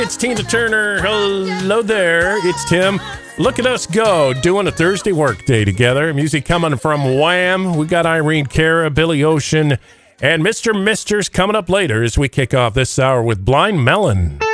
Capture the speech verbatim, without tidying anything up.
It's Tina Turner. Hello there. It's Tim. Look at us go, doing a Thursday work day together. Music coming from Wham. We got Irene Cara, Billy Ocean, and Mister Misters coming up later as we kick off this hour with Blind Melon.